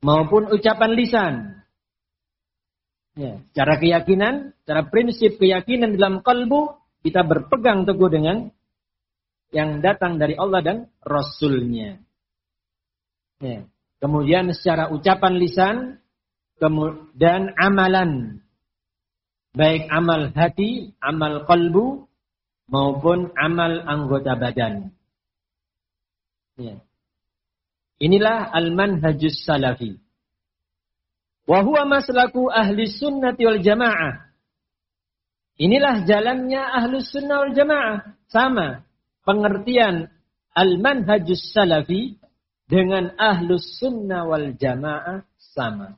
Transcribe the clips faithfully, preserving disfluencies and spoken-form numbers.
maupun ucapan lisan. Ya, secara keyakinan, secara prinsip keyakinan dalam kalbu, kita berpegang teguh dengan yang datang dari Allah dan Rasul-Nya. Ya. Kemudian secara ucapan lisan dan amalan. Baik amal hati, amal kalbu, maupun amal anggota badan. Ya. Inilah al-manhajus salafi. Wa huwa maslaku ahli sunnati wal jamaah. Inilah jalannya ahli sunnah wal jamaah. Sama pengertian al-manhajus salafi dengan ahli sunnah wal jamaah sama.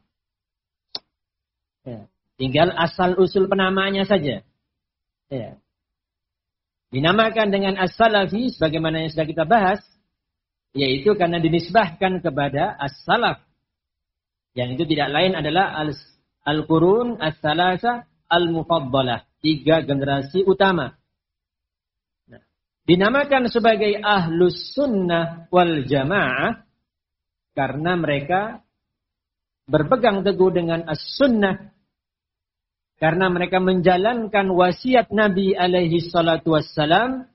Ya. Tinggal asal usul penamaannya saja. Ya. Dinamakan dengan as-salafi sebagaimana yang sudah kita bahas, yaitu karena dinisbahkan kepada as-salaf. Yang itu tidak lain adalah al-qurun as-salasa al-mufaddalah. Tiga generasi utama. Nah, dinamakan sebagai ahlus sunnah wal jamaah karena mereka berpegang teguh dengan as-sunnah. Karena mereka menjalankan wasiat Nabi alaihi salatu wassalam.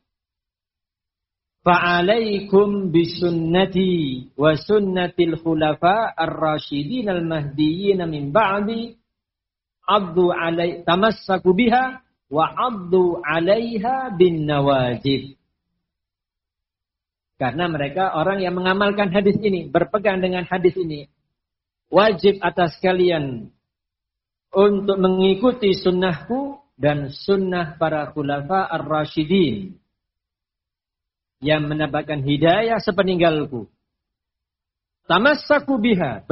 Fa'alaikum bisunnati wa sunnatil khulafa ar-rasyidin al-mahdiyyin min ba'di addu alai tamassaku biha wa addu 'alaiha bin nawajib. Karena mereka orang yang mengamalkan hadis ini, berpegang dengan hadis ini. Wajib atas kalian untuk mengikuti sunnahku dan sunnah para khulafa ar-rasyidin yang mendapatkan hidayah sepeninggalku. Tamassaku biha,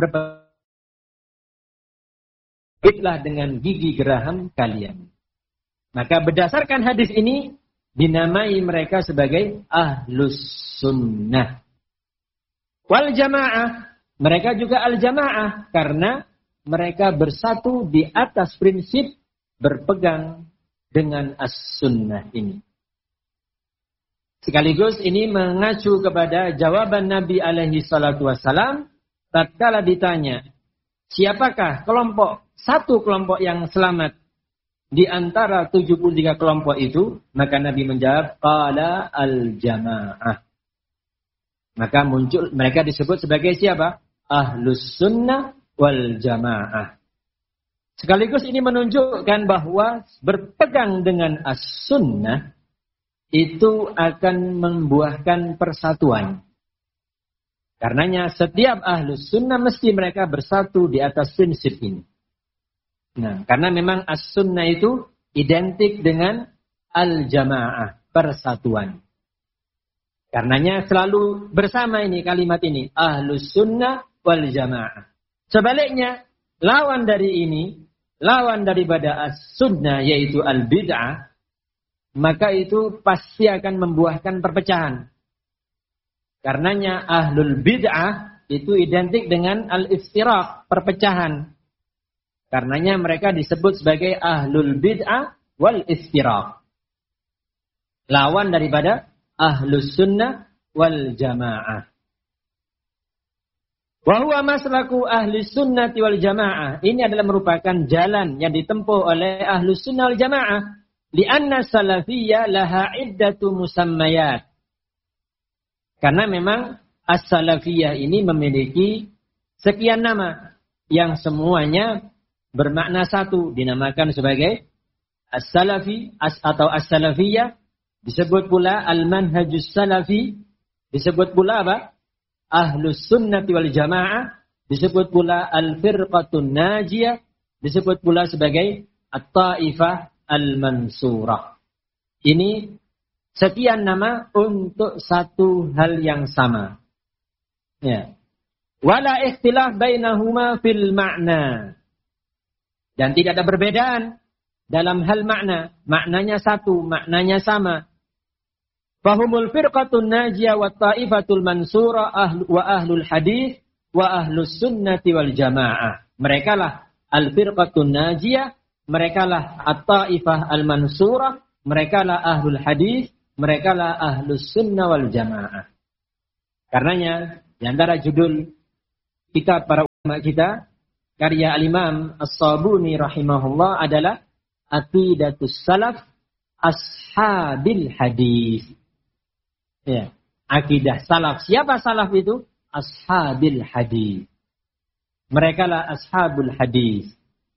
berpeganglah dengan gigi geraham kalian. Maka berdasarkan hadis ini dinamai mereka sebagai ahlus sunnah. Wal jamaah, mereka juga al jamaah karena mereka bersatu di atas prinsip berpegang dengan as-sunnah ini. Sekaligus ini mengacu kepada jawaban Nabi alaihi salatu wassalam tatkala ditanya, siapakah kelompok, satu kelompok yang selamat di antara tujuh puluh tiga kelompok itu? Maka Nabi menjawab, qala al-jamaah. Maka muncul, mereka disebut sebagai siapa? Ahlus sunnah wal jamaah. Sekaligus ini menunjukkan bahwa berpegang dengan as-sunnah itu akan membuahkan persatuan. Karenanya setiap ahlus sunnah mesti mereka bersatu di atas prinsip ini. Nah, karena memang as-sunnah itu identik dengan al-jamaah, persatuan. Karenanya selalu bersama ini kalimat ini, ahlus sunnah wal jamaah. Sebaliknya, lawan dari ini, lawan daripada as-sunnah yaitu al-bid'ah, maka itu pasti akan membuahkan perpecahan. Karenanya ahlul bid'ah itu identik dengan al-iftiraq, perpecahan. Karenanya mereka disebut sebagai ahlul bid'ah wal iftiraq. Lawan daripada ahlus sunnah wal jamaah. Wa huwa maslaku ahli sunnati wal jamaah. Ini adalah merupakan jalan yang ditempuh oleh ahlus sunnah wal jamaah. Lianna salafiyya laha iddatu musammayat. Karena memang as-salafiyah ini memiliki sekian nama yang semuanya bermakna satu, dinamakan sebagai as-salafi as atau as-salafiyah, disebut pula al-manhajus salafi, disebut pula apa? Ahlus sunnati wal jamaah, disebut pula al-firqatun najiyah, disebut pula sebagai at-taifah al-mansurah. Ini sekian nama untuk satu hal yang sama. Ya. Wala ikhtilaf bainahuma fil ma'na. Dan tidak ada perbedaan dalam hal makna. Maknanya satu, maknanya sama. Fahumul firqatun najiyah wa ta'ifatul mansurah ahlu, wa ahlul hadis wa ahlus sunnati wal jamaah. Mereka lah al-firqatun najiyah, mereka lah at-ta'ifah al-mansurah, mereka lah ahlul hadis, mereka lah ahlus sunnah wal jamaah. Karenanya, di antara judul kitab para kita, karya Al-Imam As-Sabuni rahimahullah adalah Aqidatus Salaf Ashabil Hadis. Ya, akidah salaf. Siapa salaf itu? Ashabil Hadis. Mereka lah Ashabul Hadis.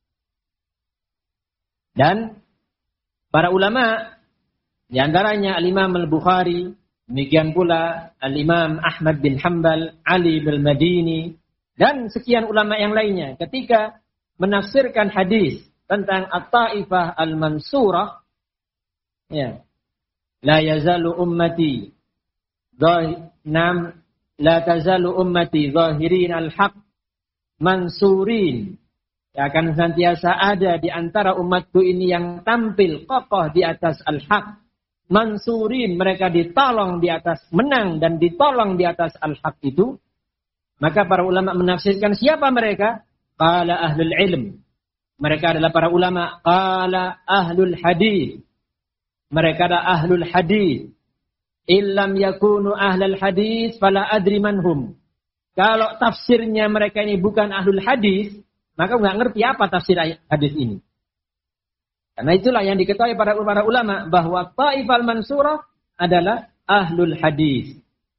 Dan para ulama, di antaranya Al-Imam Al-Bukhari, demikian pula Al-Imam Ahmad bin Hanbal, Ali bin Madini, dan sekian ulama yang lainnya, ketika menafsirkan hadis tentang At-Taifah Al-Mansurah, ya, la yazalu ummati nam la tazalu ummati zahirin al-haq mansurin. Ya, akan senantiasa ada di antara umatku ini yang tampil kokoh di atas al-haq. Mansurin, mereka ditolong di atas, menang dan ditolong di atas al-haq itu. Maka para ulama menafsirkan siapa mereka? Qala ahlul ilm. Mereka adalah para ulama. Qala ahlul hadis. Mereka adalah ahlul hadis. Illam yakunu ahlul hadis fala adri manhum. Kalau tafsirnya mereka ini bukan ahlul hadis, maka nggak ngerti apa tafsir hadis ini. Karena itulah yang diketahui para para ulama bahwa Taifal Mansurah adalah ahlul hadis.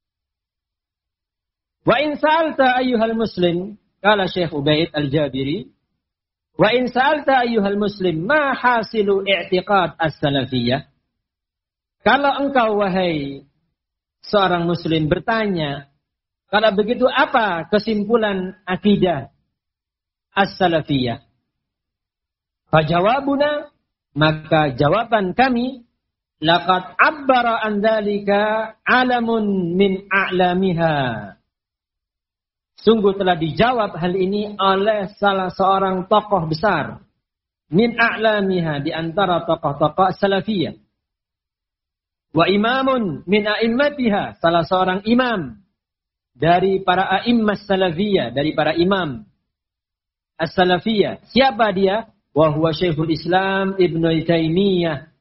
Wa in sa'alta ayyuhal muslim, kala Syekh Ubaid Al-Jabiri, wa in sa'alta ayyuhal muslim, ma hasilu i'tiqad as-salafiyah? Kalau engkau wahai seorang muslim bertanya, kalau begitu apa kesimpulan akidah as-salafiyah? Fajawabuna, maka jawaban kami, laqad abbara an dzalika alamun min a'lamiha. Sungguh telah dijawab hal ini oleh salah seorang tokoh besar min a'lamiha, di antara tokoh-tokoh salafiyah. Wa imamun min a'immatiha, salah seorang imam dari para a'immas salafiyah, dari para imam as-salafiyah. Siapa dia? Wa huwa Syekhul Islam Ibnu Taimiyah.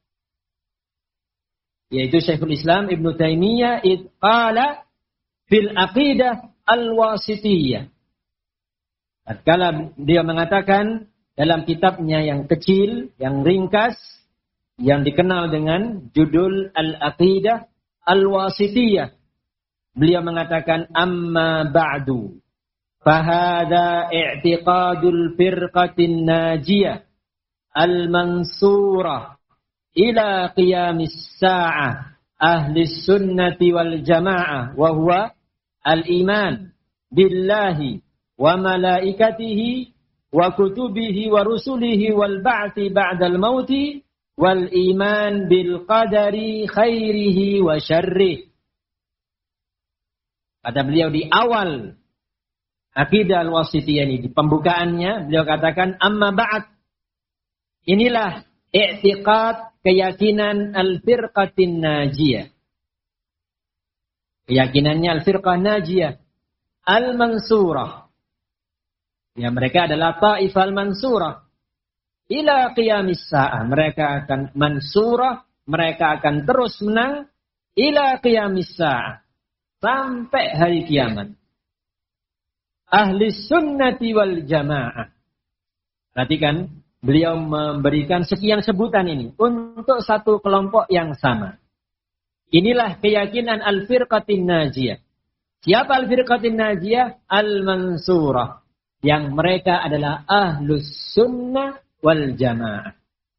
Yaitu Syekhul Islam Ibnu Taimiyah id qala fil aqidah al-wasitiyah. Tatkala dia mengatakan dalam kitabnya yang kecil, yang ringkas, yang dikenal dengan judul Al-Aqidah Al-Wasitiyah. Beliau mengatakan, amma ba'du, fahada i'tiqadul firqatin najiyah al-mansurah ila qiyamis sa'ah ahli sunnati wal jama'ah, wa huwa al-iman billahi wa malaikatihi wa kutubihi wa rusulihi wal ba'thi ba'dal mauti wal iman bil qadari khairihi wa syarrih. Kata beliau di awal Aqidah Al-Wasitiyah ini, di pembukaannya beliau katakan, amma ba'd, inilah i'tiqad, keyakinan al-firqatin najiyah. Keyakinannya al-firqah najiyah al-mansurah. Ya, mereka adalah Taifah al-mansurah. Ila qiyamis sa'ah, mereka akan mansurah, mereka akan terus menang ila qiyamis sa'ah, sampai hari kiamat. Ahli sunnati wal jamaah. Perhatikan, beliau memberikan sekian sebutan ini untuk satu kelompok yang sama. Inilah keyakinan al-firqatin najiyah. Siapa al-firqatin najiyah? Al-mansurah. Yang mereka adalah ahlus sunnah wal jamaah.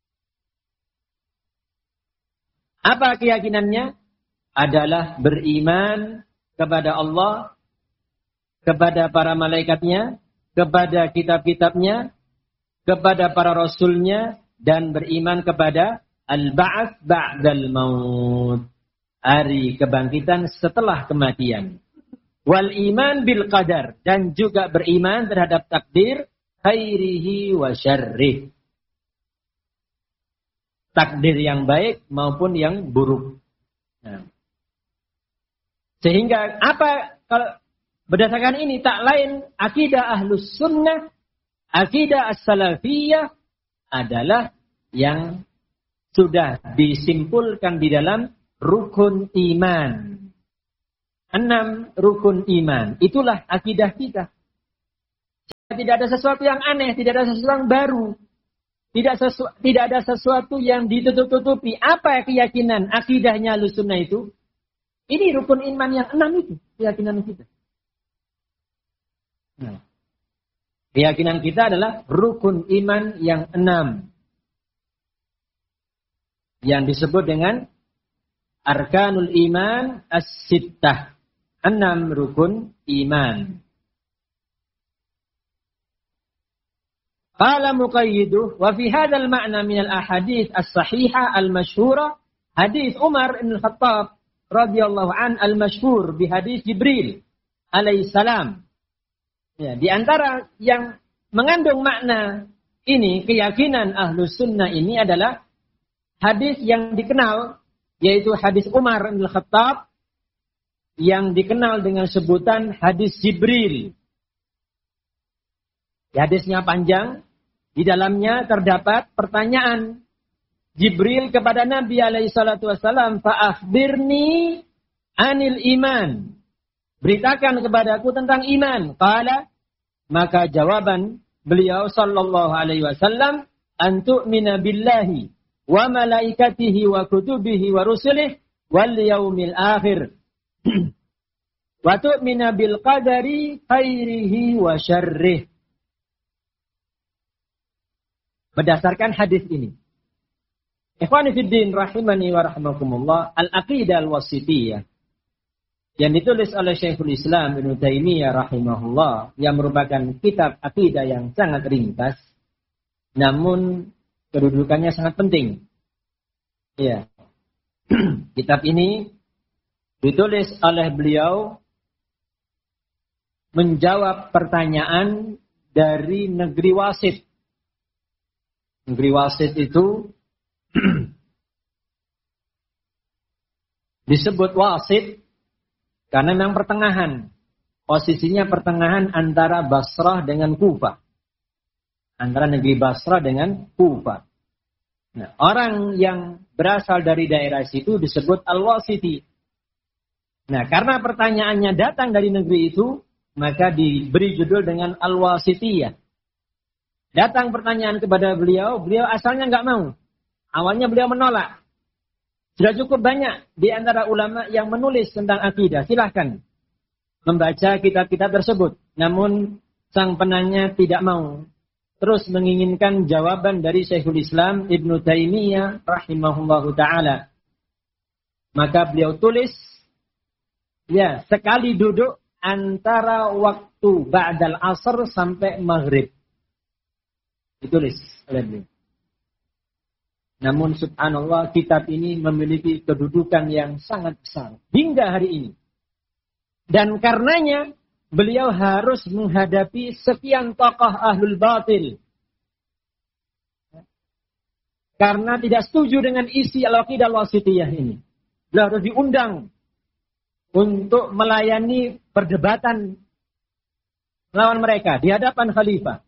Apa keyakinannya? Adalah beriman kepada Allah, kepada para malaikatnya, kepada kitab-kitabnya, kepada para rasulnya, dan beriman kepada al-ba'ats ba'dal maut, hari kebangkitan setelah kematian. Wal iman bil qadar, dan juga beriman terhadap takdir khairihi wa syarrih, takdir yang baik maupun yang buruk. Nah. Sehingga apa kalau berdasarkan ini tak lain akidah ahlus sunnah, akidah as-salafiyah adalah yang sudah disimpulkan di dalam rukun iman. Enam rukun iman. Itulah akidah kita. tidak ada sesuatu yang aneh, tidak ada sesuatu yang baru. Tidak sesu, tidak ada sesuatu yang ditutup-tutupi. Apa keyakinan akidahnya Ahlussunnah itu? Ini rukun iman yang enam itu, keyakinan kita. Nah, keyakinan kita adalah rukun iman yang enam. Yang disebut dengan Arkanul Iman As-Sittah. Enam rukun iman. Qala muqayyiduh wa fi hadzal ma'na min al-ahadits as-sahihah al-masyhurah hadits Umar bin Khattab radhiyallahu an al-masyhur bi hadits Jibril alaihi salam. Ya, di antara yang mengandung makna ini, keyakinan Ahlus Sunnah ini adalah hadis yang dikenal, yaitu hadis Umar bin Khattab yang dikenal dengan sebutan hadis Jibril. Hadisnya panjang. Di dalamnya terdapat pertanyaan Jibril kepada Nabi alaihi salatu wasallam, "Fa akhbirni anil iman." Beritakan kepadaku tentang iman. Qala, maka jawaban beliau sallallahu alaihi wasallam, "An tu'mina billahi wa malaikatihi wa kutubihi wa rusulihi wal yaumil akhir." Wa tu'mina bil qadari khairihi wa syarrihi. Berdasarkan hadis ini. Ikhwani fiddin rahimani wa rahimakumullah, Al-Aqidah Al-Wasithiyah yang ditulis oleh Syekhul Islam Ibnu Taimiyah rahimahullah, yang merupakan kitab akidah yang sangat ringkas namun kedudukannya sangat penting. Ya. Kitab ini ditulis oleh beliau menjawab pertanyaan dari negeri Wasit. Negeri Wasit itu disebut Wasit karena memang pertengahan. Posisinya pertengahan antara Basrah dengan Kufah. Antara negeri Basrah dengan Kufah. Nah, orang yang berasal dari daerah situ disebut Al-Wasiti. Nah, karena pertanyaannya datang dari negeri itu, maka diberi judul dengan Al-Wasitiyah. Datang pertanyaan kepada beliau, beliau asalnya nggak mau. Awalnya beliau menolak. Sudah cukup banyak di antara ulama yang menulis tentang akidah. Silahkan membaca kitab-kitab tersebut. Namun sang penanya tidak mau. Terus menginginkan jawaban dari Syekhul Islam Ibnu Taimiyah rahimahullahu ta'ala. Maka beliau tulis, ya, sekali duduk antara waktu ba'dal asr sampai maghrib. Ditulis oleh beliau. Namun subhanallah, kitab ini memiliki kedudukan yang sangat besar hingga hari ini. Dan karenanya beliau harus menghadapi sekian tokoh ahlul batil. Karena tidak setuju dengan isi al-aqidah al-wasithiyah ini. Beliau harus diundang untuk melayani perdebatan melawan mereka di hadapan khalifah.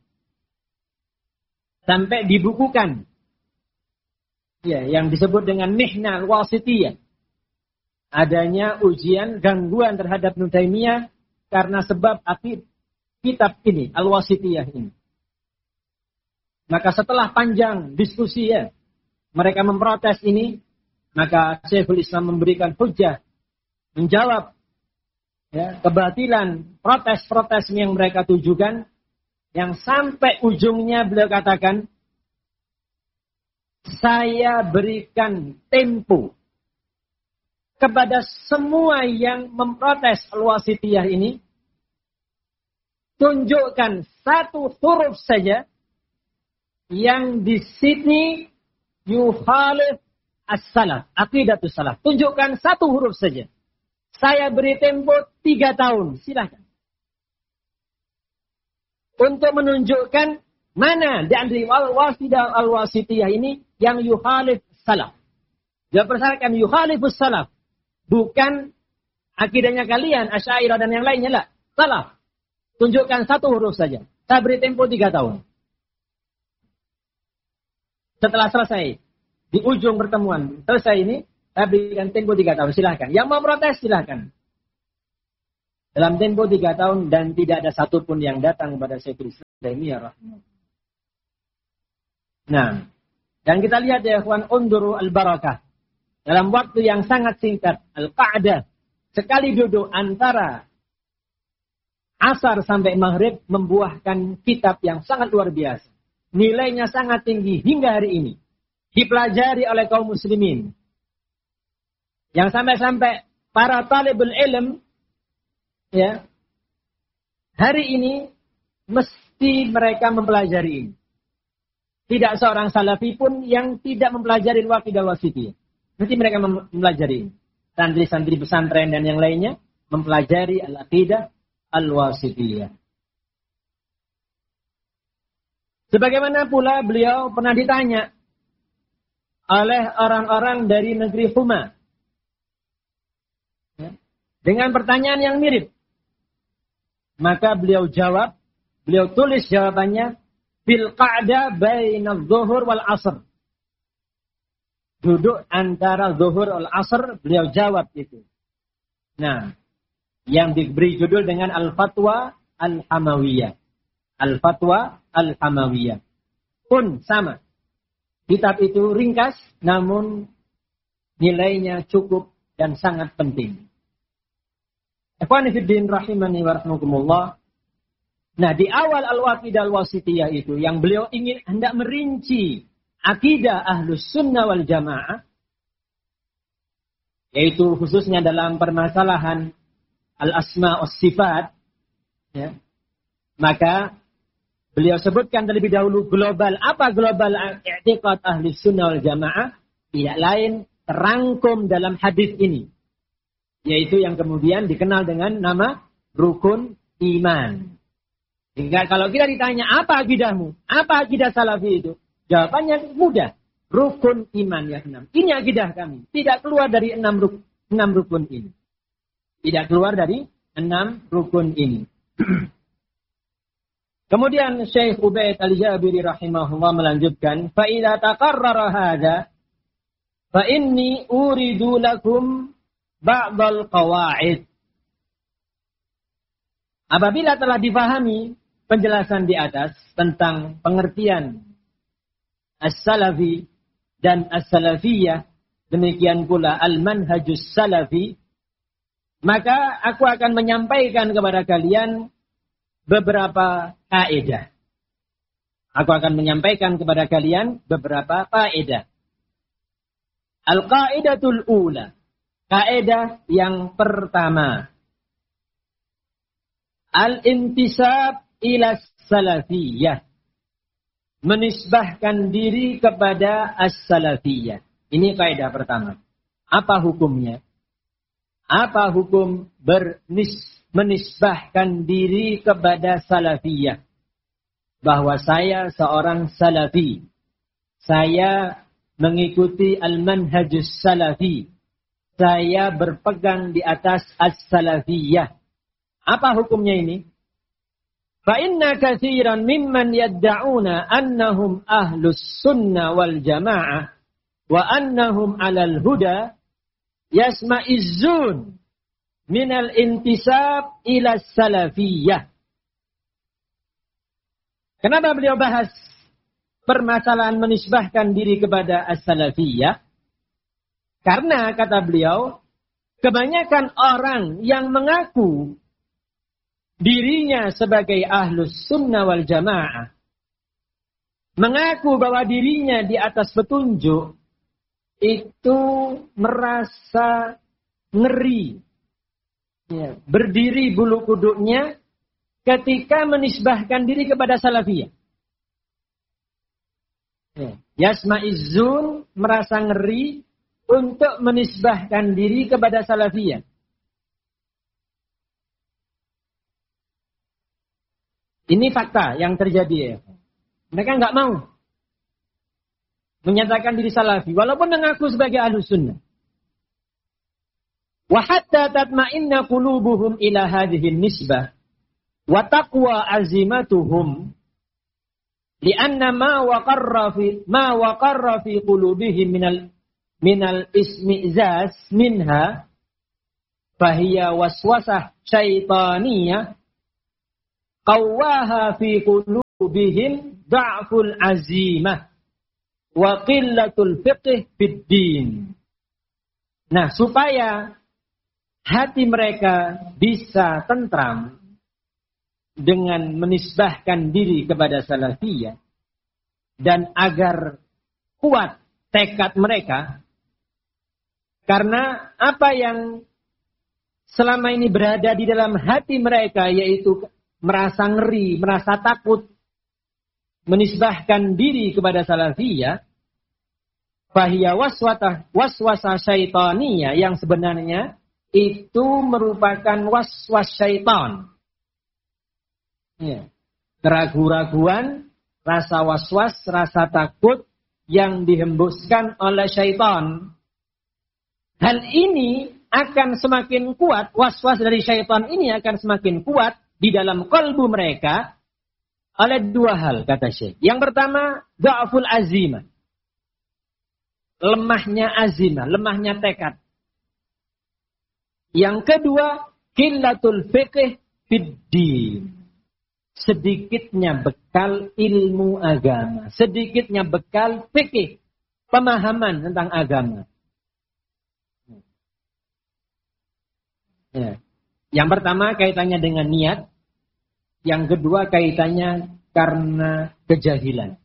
Sampai dibukukan, ya, yang disebut dengan Mihnah Al-Wasithiyah. Adanya ujian, gangguan terhadap Ibnu Taimiyah karena sebab akid kitab ini, Al-Wasithiyah ini. Maka setelah panjang diskusi, ya, mereka memprotes ini, maka Syekhul Islam memberikan hujjah, menjawab, ya, kebatilan protes-protes yang mereka tujukan. Yang sampai ujungnya beliau katakan, saya berikan tempo kepada semua yang memprotes Al-Wasithiyah ini, tunjukkan satu huruf saja yang di sini yukhalif as-salaf, aqidatus salaf. Tunjukkan satu huruf saja. Saya beri tempo tiga tahun, silahkan. Untuk menunjukkan mana dari al-wasidah al-wasithiyah ini yang yukhalif salaf. Dia persyaratkan yukhalifus salaf. Bukan akidahnya kalian, Asy'ariyah dan yang lainnya, lah. Salaf. Tunjukkan satu huruf saja. Saya beri tempo tiga tahun. Setelah selesai, di ujung pertemuan selesai ini, saya berikan tempo tiga tahun. Silahkan. Yang mau protes, silahkan. Dalam tempo tiga tahun dan tidak ada satupun yang datang kepada Syekhul Islam Taimiyah rahimahullah. Nah, dan kita lihat ya ikhwan, unduru al-barakah. Dalam waktu yang sangat singkat, al-qa'dah, sekali duduk antara asar sampai maghrib membuahkan kitab yang sangat luar biasa. Nilainya sangat tinggi hingga hari ini. Dipelajari oleh kaum muslimin. Yang sampai-sampai para talibul ilm, ya, hari ini mesti mereka mempelajari ini. Tidak seorang salafi pun yang tidak mempelajari al-aqidah wasithiyah. Mesti mereka mempelajari ini. Santri-santri pesantren dan yang lainnya mempelajari al-aqidah al-wasithiyah. Sebagaimana pula beliau pernah ditanya oleh orang-orang dari negeri Huma. Ya, dengan pertanyaan yang mirip. Maka beliau jawab, beliau tulis jawabannya, Bil qa'da bainadh dhuhur wal asr. Duduk antara zuhur wal asr, beliau jawab itu. Nah, yang diberi judul dengan Al-Fatwa Al-Hamawiyah. Al-Fatwa Al-Hamawiyah. Pun sama. Kitab itu ringkas, namun nilainya cukup dan sangat penting. Ikhwani fiddin rahimani wa rahmakumullah. Nah, di awal al-aqidah al-wasithiyah itu yang beliau ingin hendak merinci akidah Ahlus Sunnah wal Jamaah, yaitu khususnya dalam permasalahan al-asma was sifat, ya. Maka beliau sebutkan terlebih dahulu global. Apa global i'tiqad Ahlus Sunnah wal Jamaah? Tidak lain terangkum dalam hadis ini, yaitu yang kemudian dikenal dengan nama rukun iman. Jika kalau kita ditanya apa akidahmu, apa akidah salafi itu, jawabannya mudah, rukun iman yang enam. Ini akidah kami, tidak keluar dari enam rukun, enam rukun ini, tidak keluar dari enam rukun ini. Kemudian Syekh Ubaid Al-Jabiri rahimahullah melanjutkan, fa idza taqarrara hadza fa inni uridu lakum ba'dal qawaid. Apabila telah difahami penjelasan di atas tentang pengertian as-salafi dan as-salafiyah, demikian pula al-manhajus salafi, maka aku akan menyampaikan kepada kalian beberapa kaidah. Aku akan menyampaikan kepada kalian beberapa kaidah. Al-qaidatul ula, kaidah yang pertama. Al-intisab ila salafiyah, menisbahkan diri kepada as-salafiyah. Ini kaidah pertama. Apa hukumnya? Apa hukum bernis, menisbahkan diri kepada salafiyah? Bahwa saya seorang salafi. Saya mengikuti al-manhajus salafi. Saya berpegang di atas as-salafiyah. Apa hukumnya ini? Fa inna katsiran mimman yadda'una annahum ahlus sunnah wal jamaah wa annahum 'alal huda yasma'izzun minal intisab ila salafiyah. Kenapa beliau bahas permasalahan menisbahkan diri kepada as-salafiyah? Karena kata beliau, kebanyakan orang yang mengaku dirinya sebagai ahlus sunnah wal jamaah, mengaku bahwa dirinya di atas petunjuk, itu merasa ngeri, ya, berdiri bulu kuduknya ketika menisbahkan diri kepada salafiyah. Ya, yasma'izzun, merasa ngeri untuk menisbahkan diri kepada salafiyah. Ini fakta yang terjadi ya. Mereka nggak mau menyatakan diri salafi, walaupun mengaku sebagai ahlus sunnah. Wa hatta tatma'inna qulubuhum ila hadhihi nisbah wa taqwa azimatuhum li'anna ma waqarra fi ma waqarra fi qulubihim minal minal ismi'zaz minha fahiya waswasah syaitaniyah qawwaha fi qulubihim bihim da'ful azimah wa qillatul fiqh fid din. Nah, supaya hati mereka bisa tentram dengan menisbahkan diri kepada salafiyah dan agar kuat tekad mereka, karena apa yang selama ini berada di dalam hati mereka, yaitu merasa ngeri, merasa takut menisbahkan diri kepada salafiyah, fahiya waswata waswasa syaitaniyah, yang sebenarnya itu merupakan waswas syaitan. Ya. Keraguan-raguan, rasa waswas, rasa takut yang dihembuskan oleh syaitan. Hal ini akan semakin kuat, waswas dari syaitan ini akan semakin kuat di dalam kalbu mereka oleh dua hal, kata Syekh. Yang pertama, dha'ful azimah. Lemahnya azimah, lemahnya tekad. Yang kedua, qillatul fiqh fid din. Sedikitnya bekal ilmu agama, sedikitnya bekal fikih, pemahaman tentang agama. Ya. Yang pertama kaitannya dengan niat, yang kedua kaitannya karena kejahilan.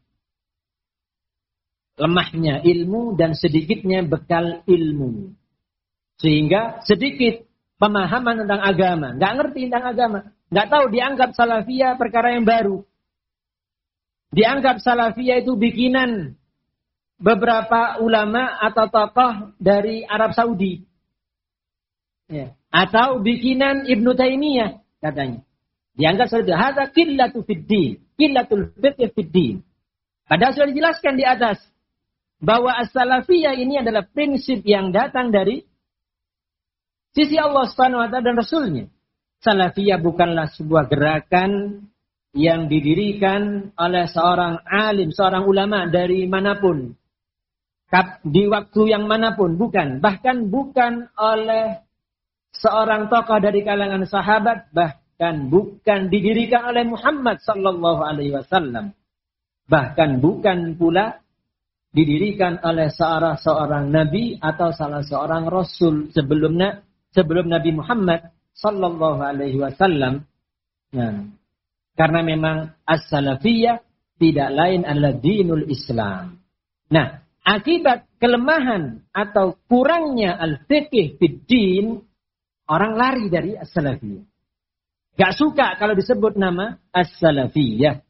Lemahnya ilmu dan sedikitnya bekal ilmu. Sehingga sedikit pemahaman tentang agama, nggak ngerti tentang agama. Nggak tahu, dianggap salafiyah perkara yang baru. Dianggap salafiyah itu bikinan beberapa ulama atau tokoh dari Arab Saudi. Ya. Atau bikinan Ibnu Taimiyah, katanya. Dianggap seperti itu. Hadza qillatu fid din, qillatul fiqh fid din. Padahal sudah dijelaskan di atas bahwa as-salafiyah ini adalah prinsip yang datang dari sisi Allah Subhanahu wa taala dan Rasulnya. Salafiyah bukanlah sebuah gerakan yang didirikan oleh seorang alim, seorang ulama dari manapun, di waktu yang manapun, bukan. Bahkan bukan oleh seorang tokoh dari kalangan sahabat, bahkan bukan didirikan oleh Muhammad sallallahu alaihi wasallam, bahkan bukan pula didirikan oleh seorang seorang nabi atau salah seorang rasul sebelumnya, sebelum Nabi Muhammad sallallahu alaihi wasallam. Nah, karena memang as-salafiyah tidak lain adalah dinul Islam. Nah, akibat kelemahan atau kurangnya al-fiqh fid din, orang lari dari as-salafiyah. Gak suka kalau disebut nama as-salafiyah.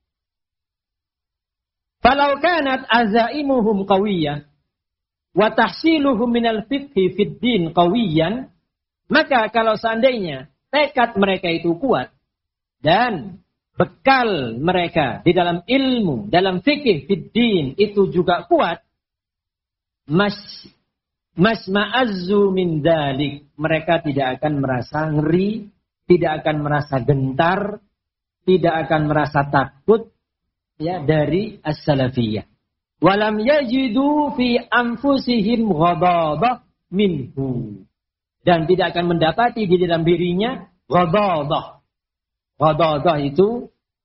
Falau kanat azaimuhum qawiyah wa tahsiluhum minal fiqh fid din qawiyan, maka kalau seandainya tekad mereka itu kuat dan bekal mereka di dalam ilmu, dalam fikih fid din itu juga kuat, mas mas ma'azzu min dalik, mereka tidak akan merasa ngeri, tidak akan merasa gentar, tidak akan merasa takut ya dari as-salafiyah. Walam yajidu fi anfusihim ghadabah minhu. Dan tidak akan mendapati di dalam dirinya ghadabah. Ghadabah itu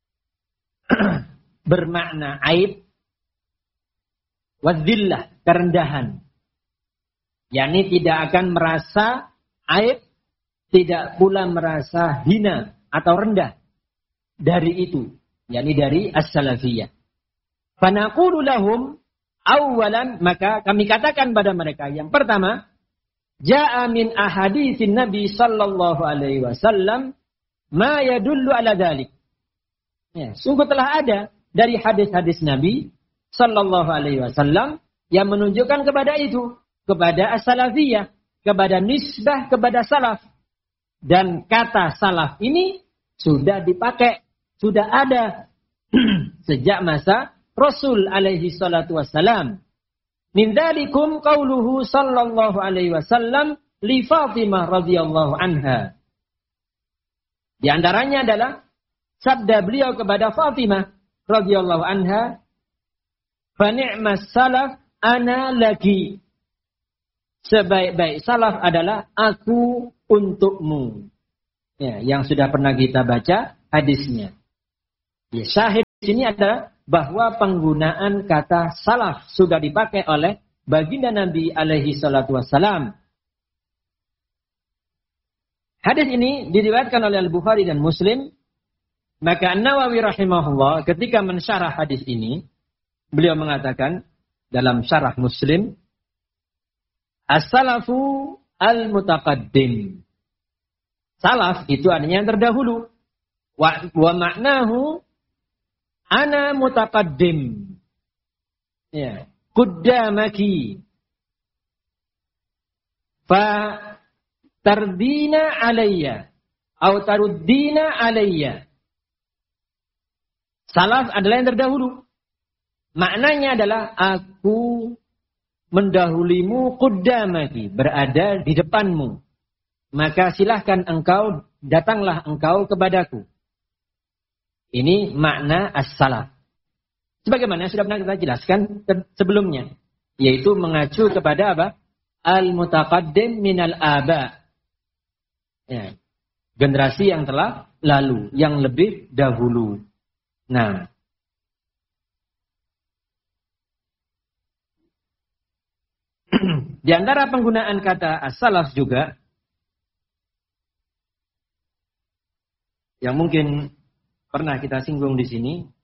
bermakna aib, wadzillah, kerendahan. yakni tidak akan merasa aib, tidak pula merasa hina atau rendah dari itu, yakni dari as-salafiyah. Fanaqulu lahum awalan, maka kami katakan pada mereka, yang pertama, ja'a min ahaditsin Nabi sallallahu alaihi wasallam ma yadullu ala dzalik. Ya, sungguh telah ada dari hadis-hadis Nabi sallallahu alaihi wasallam yang menunjukkan kepada itu, kepada as-salafiyah, kepada nisbah kepada salaf. Dan kata salaf ini sudah dipakai, sudah ada sejak masa Rasul alaihi salatu wassalam. Min dzalikum qauluhu sallallahu alaihi wasallam li Fatimah radhiyallahu anha. Di antaranya adalah sabda beliau kepada Fatimah radhiyallahu anha, "Fa ni'mas salaf ana laki." Sebaik-baik salaf adalah aku untukmu. Ya, yang sudah pernah kita baca hadisnya. Ya, syahid sini adalah bahwa penggunaan kata salaf sudah dipakai oleh baginda Nabi alaihi salatu wassalam. Hadis ini diriwayatkan oleh Al-Bukhari dan Muslim. Maka An-Nawawi rahimahullah ketika mensyarah hadis ini, beliau mengatakan dalam syarah Muslim, as-salafu al-mutaqaddim. Salaf itu artinya yang terdahulu. Wa, wa maknahu ana mutaqaddim. Ya, quddamaki. Fa tardina alayya atau taruddina alayya. Salaf adalah yang terdahulu. Maknanya adalah aku mendahulimu quddamaki, berada di depanmu. Maka silahkan engkau, datanglah engkau kepadaku. Ini makna as-salaf. Sebagaimana sudah pernah kita jelaskan sebelumnya. Yaitu mengacu kepada apa? Al-mutaqaddim minal aba. Ya. Generasi yang telah lalu, yang lebih dahulu. Nah. Di antara penggunaan kata as-salaf juga, yang mungkin pernah kita singgung di sini,